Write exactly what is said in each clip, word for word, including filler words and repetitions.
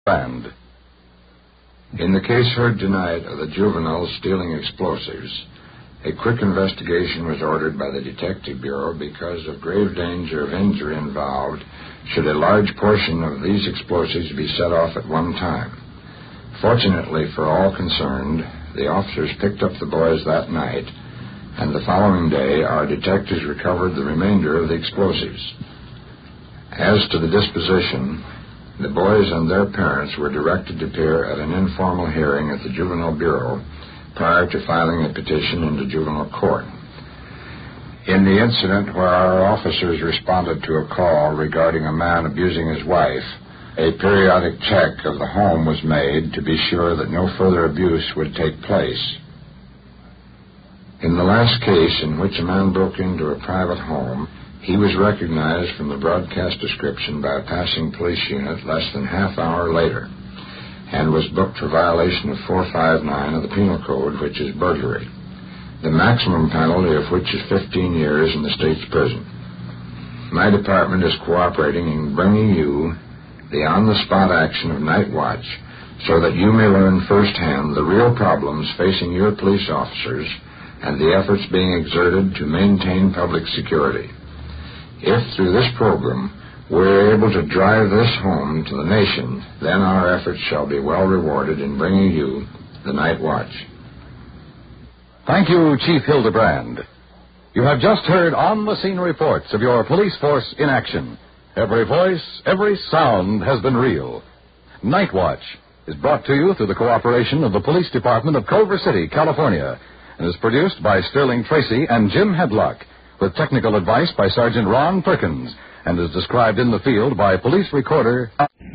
Band. In the case heard tonight of the juveniles stealing explosives, a quick investigation was ordered by the Detective Bureau because of grave danger of injury involved should a large portion of these explosives be set off at one time. Fortunately for all concerned, the officers picked up the boys that night, and the following day our detectives recovered the remainder of the explosives. As to the disposition, the boys and their parents were directed to appear at an informal hearing at the Juvenile Bureau prior to filing a petition into juvenile court. In the incident where our officers responded to a call regarding a man abusing his wife, a periodic check of the home was made to be sure that no further abuse would take place. In the last case in which a man broke into a private home, he was recognized from the broadcast description by a passing police unit less than half hour later and was booked for violation of four fifty-nine of the Penal Code, which is burglary, the maximum penalty of which is fifteen years in the state's prison. My department is cooperating in bringing you the on-the-spot action of Night Watch so that you may learn firsthand the real problems facing your police officers and the efforts being exerted to maintain public security. If, through this program, we're able to drive this home to the nation, then our efforts shall be well rewarded in bringing you the Night Watch. Thank you, Chief Hildebrand. You have just heard on-the-scene reports of your police force in action. Every voice, every sound has been real. Night Watch is brought to you through the cooperation of the Police Department of Culver City, California, and is produced by Sterling Tracy and Jim Hedlock, with technical advice by Sergeant Ron Perkins, and is described in the field by police recorder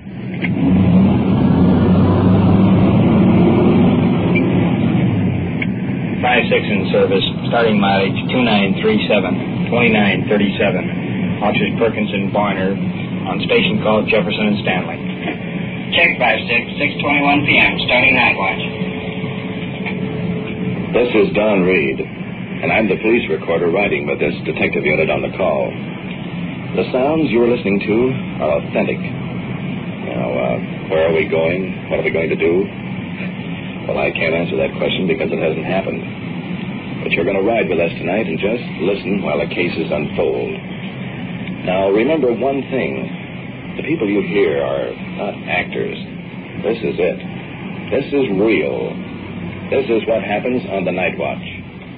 five six in service, starting mileage two nine three seven, twenty-nine thirty-seven. Officers Perkins and Barner on station called Jefferson and Stanley. Check five six, six twenty-one p.m., starting Night Watch. This is Don Reed, and I'm the police recorder riding with this detective unit on the call. The sounds you are listening to are authentic. Now, uh, where are we going? What are we going to do? Well, I can't answer that question because it hasn't happened. But you're going to ride with us tonight and just listen while the cases unfold. Now, remember one thing. The people you hear are not actors. This is it. This is real. This is what happens on the Night Watch.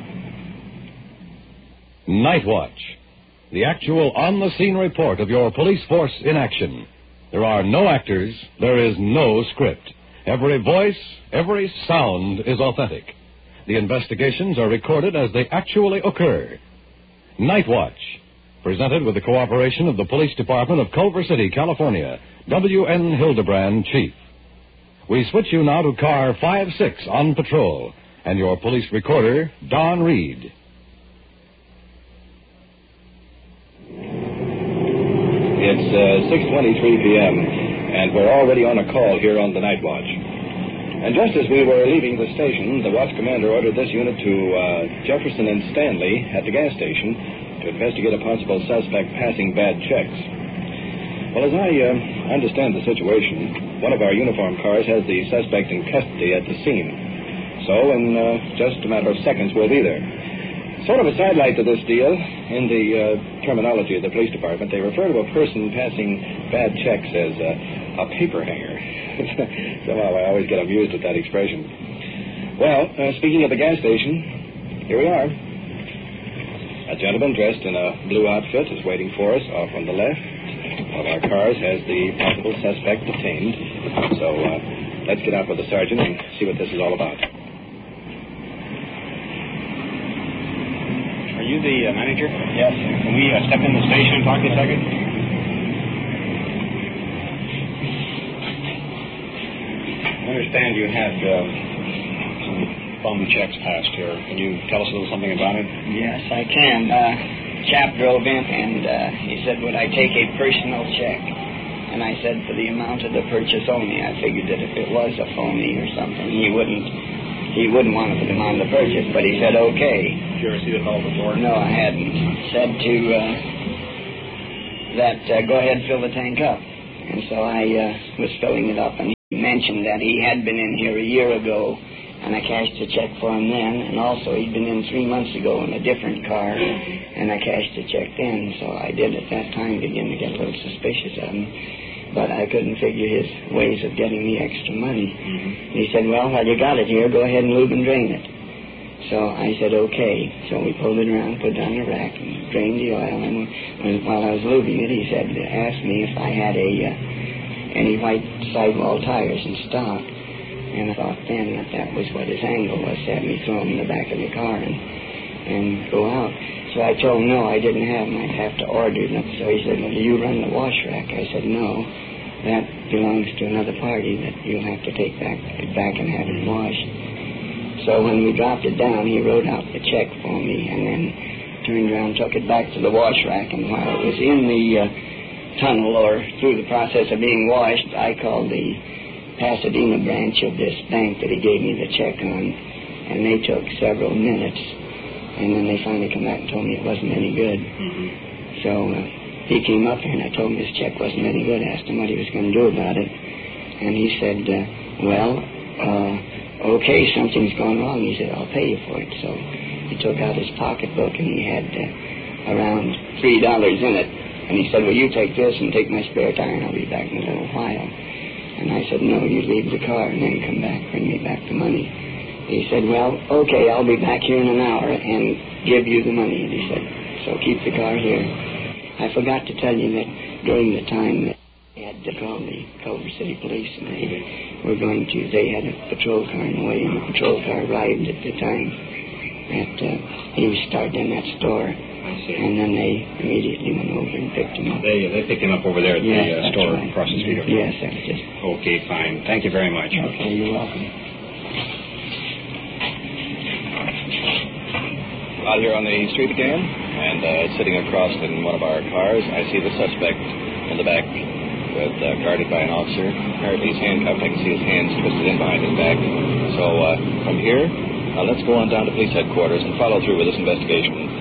Night Watch, the actual on-the-scene report of your police force in action. There are no actors. There is no script. Every voice, every sound is authentic. The investigations are recorded as they actually occur. Night Watch, presented with the cooperation of the Police Department of Culver City, California. W N. Hildebrand, Chief. We switch you now to car five six on patrol, and your police recorder, Don Reed. It's uh, six twenty-three p.m., and we're already on a call here on the Night Watch. And just as we were leaving the station, the watch commander ordered this unit to uh, Jefferson and Stanley at the gas station to investigate a possible suspect passing bad checks. Well, as I uh, understand the situation, one of our uniformed cars has the suspect in custody at the scene. So in uh, just a matter of seconds, we'll be there. Sort of a sidelight to this deal, in the uh, terminology of the police department, they refer to a person passing bad checks as uh, a paper hanger. Somehow I always get amused at that expression. Well, uh, speaking of the gas station, here we are. A gentleman dressed in a blue outfit is waiting for us off on the left. One of our cars has the possible suspect detained. So uh, let's get out with the sergeant and see what this is all about. Are you the uh, manager? Yes. Can we uh, step in the station and talk to you a second? I understand you had uh, some bum checks passed here. Can you tell us a little something about it? Yes, I can. Uh, chap drove in and uh, he said, would I take a personal check? And I said, for the amount of the purchase only. I figured that if it was a phony or something, he wouldn't he wouldn't want to put them on the purchase. But he said, okay. Did you ever see the call before? No, I hadn't. Said to uh, that, uh, go ahead and fill the tank up. And so I uh, was filling it up, and He mentioned that he had been in here a year ago, and I cashed a check for him then, and also he'd been in three months ago in a different car, and I cashed a check then. So I did at that time begin to get a little suspicious of him, but I couldn't figure his ways of getting the extra money. Mm-hmm. He said, well, while you got it here, go ahead and lube and drain it. So I said, okay. So we pulled it around, put it on the rack, and drained the oil, and when, while I was lubing it, he said, asked me if I had a... Uh, any white sidewall tires in stock. And I thought then that that was what his angle was, to have me throw them in the back of the car and, and go out. So I told him no, I didn't have them. I'd have to order them. So he said, well, do you run the wash rack? I said, no, that belongs to another party that you'll have to take back, back and have it washed. So when we dropped it down, he wrote out the check for me and then turned around, took it back to the wash rack, and while it was in the... Uh, tunnel or through the process of being washed, I called the Pasadena branch of this bank that he gave me the check on, and they took several minutes, and then they finally come back and told me it wasn't any good. Mm-hmm. So uh, he came up here and I told him his check wasn't any good, asked him what he was going to do about it, and he said, uh, well, uh, okay, something's gone wrong. He said, I'll pay you for it. So he took out his pocketbook and he had uh, around three dollars in it. And he said, well, you take this and take my spare tire, and I'll be back in a little while. And I said, no, you leave the car and then come back, bring me back the money. He said, well, okay, I'll be back here in an hour and give you the money. And he said, so keep the car here. I forgot to tell you that during the time that they had to call the Culver City Police, and they were going to, they had a patrol car in the way, and the patrol car arrived at the time that uh, he was starting in that store. And then they immediately went over and picked him up. They they picked him up over there at yes, the uh, store right. across the street. Yes, that's it. Okay, fine. Thank you very much. Okay, you're welcome. Out here on the street again, and uh, sitting across in one of our cars, I see the suspect in the back, with uh, guarded by an officer. Apparently he's handcuffed. I can see his hands twisted in behind his back. So uh, from here, uh, let's go on down to police headquarters and follow through with this investigation.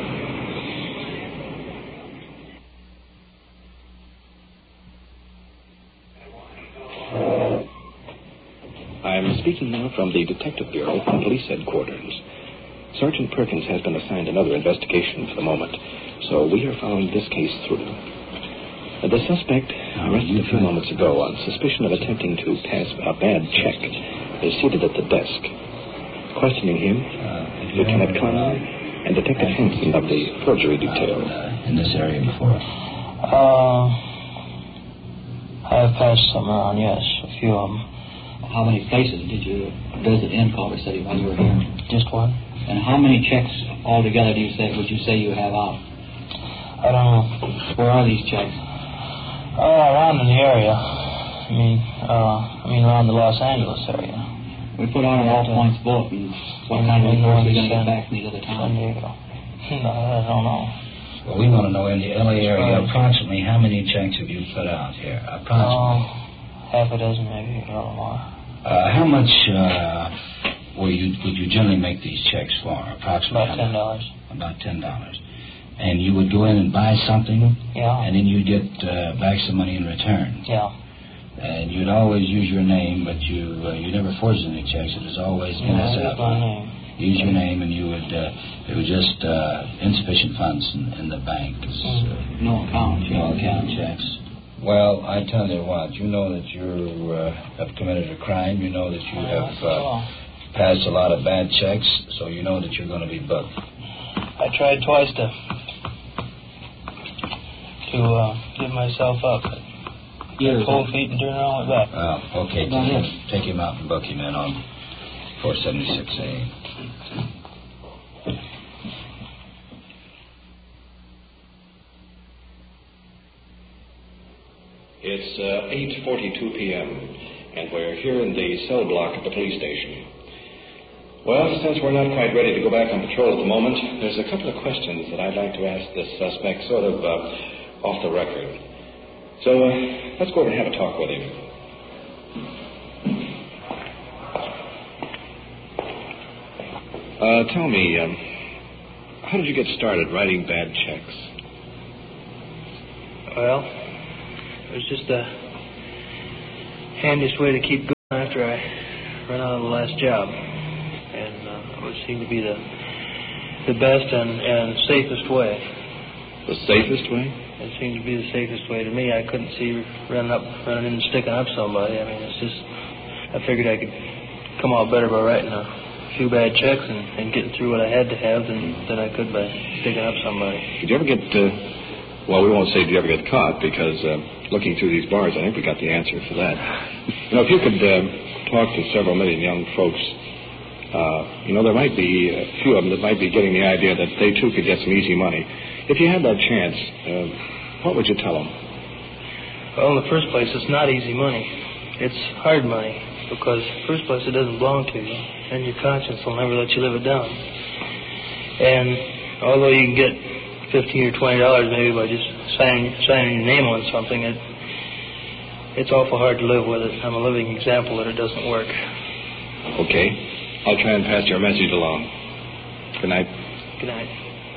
I'm speaking now from the Detective Bureau from Police Headquarters. Sergeant Perkins has been assigned another investigation for the moment, so we are following this case through. The suspect, arrested a few moments ago on suspicion of attempting to pass a bad check, is seated at the desk. Questioning him, Lieutenant Conlon and Detective Hanson of the forgery detail. In this area before? Uh, I've passed some around, yes, a few of them. How many places did you visit in Culver City while you were here? Just one. And how many checks altogether do you say would you say you have out? I don't know. Where are these checks? Uh, around in the area. I mean, uh, I mean around the Los Angeles area. We put on an all points bulletin. What kind of reports are we going to get back from these other towns? San Diego. No, I don't know. Well, we want to know in the L A area approximately how many checks have you put out here? Approximately. Uh, half a dozen, maybe, a little more. Uh, how much uh, were you, would you generally make these checks for? Approximately about ten dollars. About ten dollars. And you would go in and buy something? Yeah. And then you'd get uh, back some money in return? Yeah. And you'd always use your name, but you uh, you never forged any checks. It was always yeah, N S F. My name. Use your name, and you would. Uh, it was just uh, insufficient funds in, in the bank. Mm-hmm. Uh, no account. No account checks. Well, I tell you what, you know that you uh, have committed a crime. You know that you have uh, passed a lot of bad checks, so you know that you're going to be booked. I tried twice to to uh, give myself up. Yeah, cold feet and turn around and went back. Oh, okay. Take him, take him out and book him in on four seventy-six A. It's uh, eight forty-two p.m., and we're here in the cell block at the police station. Well, since we're not quite ready to go back on patrol at the moment, there's a couple of questions that I'd like to ask this suspect sort of uh, off the record. So uh, let's go over and have a talk with him. Uh, tell me, um, how did you get started writing bad checks? Well, it was just the handiest way to keep going. After I ran out of the last job, and uh, it would seem to be the the best and, and safest way. The safest way? It seemed to be the safest way to me. I couldn't see running up, running in and sticking up somebody. I mean, it's just, I figured I could come out better by writing a few bad checks and, and getting through what I had to have than, than I could by sticking up somebody. Did you ever get, uh, well, we won't say did you ever get caught, because uh, looking through these bars, I think we got the answer for that. You know, if you could uh, talk to several million young folks, uh, you know, there might be a few of them that might be getting the idea that they, too, could get some easy money. If you had that chance, uh, what would you tell them? Well, in the first place, it's not easy money. It's hard money, because in the first place, it doesn't belong to you, and your conscience will never let you live it down. And although you can get fifteen or twenty dollars maybe by just signing, signing your name on something, it, it's awful hard to live with it. I'm a living example that it doesn't work. Okay. I'll try and pass your message along. Good night. Good night.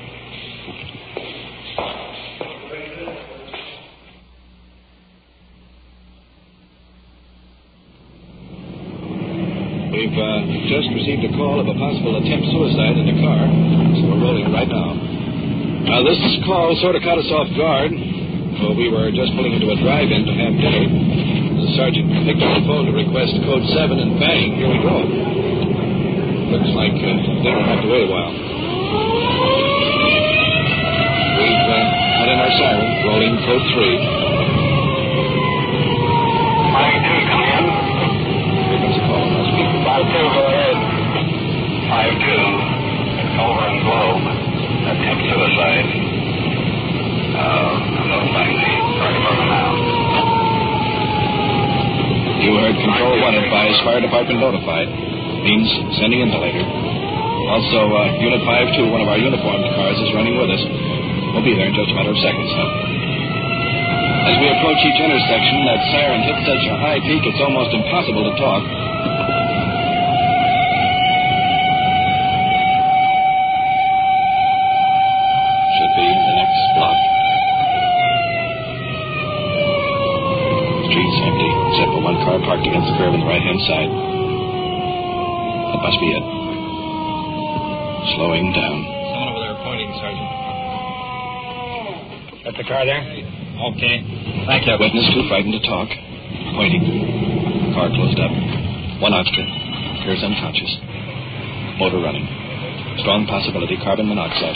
We've uh, just received a call of a possible attempt suicide in a car, so we're rolling right now. Now, this call sort of caught us off guard. Well, we were just pulling into a drive-in to have dinner. The sergeant picked up the phone to request code seven, and bang, here we go. Looks like uh, dinner will have to wait a while. We've uh, had in our siren, rolling code three. five two, come in. Here comes a call. I'll speak. five two, go ahead. five two, over in Globe. Attempt suicide. Uh, I'm notifying the fire department now. You heard Control one advise fire department notified. Means sending inhalator. Also, uh, Unit five two, one of our uniformed cars, is running with us. We'll be there in just a matter of seconds now. As we approach each intersection, that siren hits such a high peak it's almost impossible to talk. Should be the next block. Street's empty, except for one car parked against the curb on the right-hand side. That must be it. Slowing down. Someone over there pointing, Sergeant. Got the car there? Okay. Thank you. Witness too frightened to talk. Waiting. Car closed up. One occupant. Appears unconscious. Motor running. Strong possibility carbon monoxide.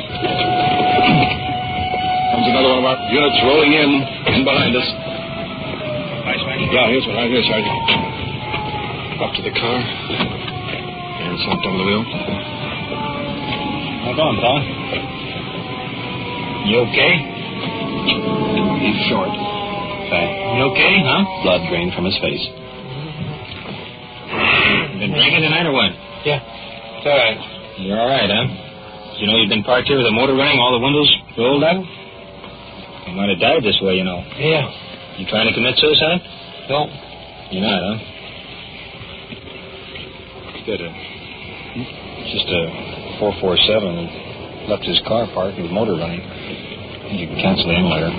Comes another one of our units rolling in. In behind us. Nice, man. Yeah, here's one right here, Sergeant. Up to the car. And slumped over the wheel. Hold on, Paul. You okay? He's short. Fat. You okay, huh? Blood drained from his face. Been drinking tonight or what? Yeah. It's all right. You're all right, huh? You know you've been parked here with the motor running, all the windows rolled out? You might have died this way, you know. Yeah. You trying to commit suicide? No. You're not, huh? Good. Uh, It's just a four four seven left his car parked with the motor running. You can cancel the inhalator.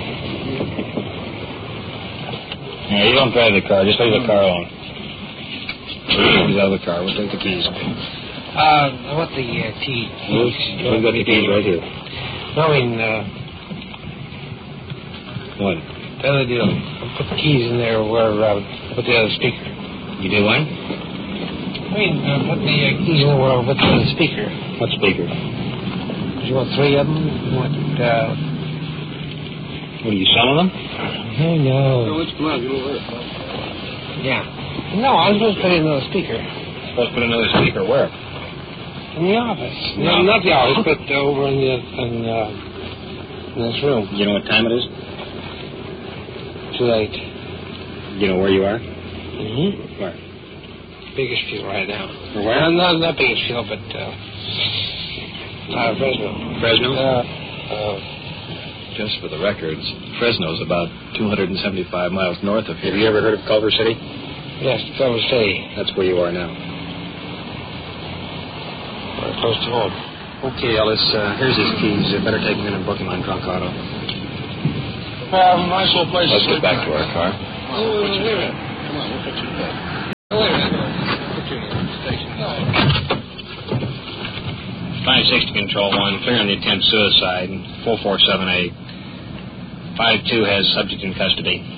Yeah, you don't drive the car. Just leave the car alone. He's out of the car. We'll take the keys. Uh, what the uh, keys? We've got the keys right here. No, I mean, uh, What? the other deal. I put the keys in there where uh, I put the other speaker. You do what? I mean, uh, put the uh, keys in there where I put the other speaker. What speaker? You want three of them? What, uh... What, are you selling them? Oh, no. which one? You over. Yeah. No, I was supposed to put in another speaker. Supposed to put another speaker where? In the office. No. No, not the office, but uh, over in the in, uh, in this room. You know what time it is? Too late. You know where you are? Mm-hmm. Where? Bakersfield right now. Where? Uh, not, not Bakersfield, but uh, uh, Fresno. Fresno? Uh, uh, Just for the records, Fresno's about two hundred seventy-five miles north of here. Have you ever heard of Culver City? yes, Culver City. That's where you are now. We're close to home. Okay, Ellis, uh, here's his keys. You better take him in and book him on Drunk Auto. Uh, nice little place. Let's get back to our car. Oh, wait a minute. Come on, we'll put you back. five sixty Control one, clear on the attempt suicide, four four seven eight. five two has subject in custody.